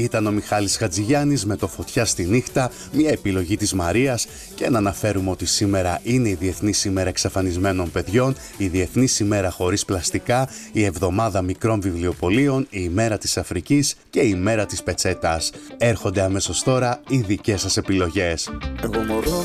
ήταν ο Μιχάλης Χατζηγιάννης με το «Φωτιά στη νύχτα», μια επιλογή της Μαρίας, και να αναφέρουμε ότι σήμερα είναι η Διεθνής ημέρα εξαφανισμένων παιδιών, η Διεθνής ημέρα χωρίς πλαστικά, η Εβδομάδα μικρών βιβλιοπωλείων, η ημέρα της Αφρικής και η ημέρα της πετσέτας. Έρχονται αμέσως τώρα οι δικές σας επιλογές. Εγώ μωρό